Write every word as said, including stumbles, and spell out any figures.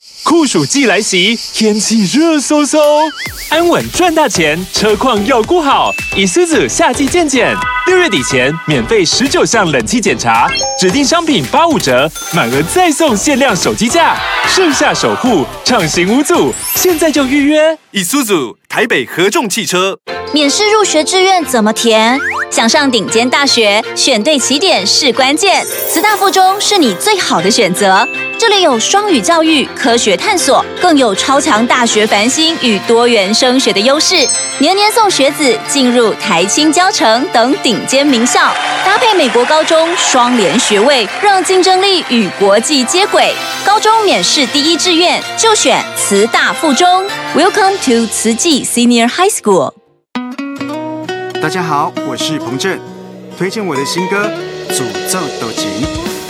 酷暑季来袭，天气热飕飕，安稳赚大钱，车况要顾好。以苏组夏季健检，六月底前免费十九项冷气检查，指定商品八五折，满额再送限量手机架，盛夏守护，畅行无阻，现在就预约。 以苏组台北合众汽车。 免试入学志愿怎么填？想上顶尖大学，选对起点是关键。慈大附中是你最好的选择，这里有双语教育、科学探索，更有超强大学繁星与多元升学的优势，年年送学子进入台清交成等顶尖名校，搭配美国高中双联学位，让竞争力与国际接轨。高中免试第一志愿就选慈大附中。Welcome to 慈济 Senior High School。 大家好，我是彭震，推荐我的新歌《诅咒斗琴》。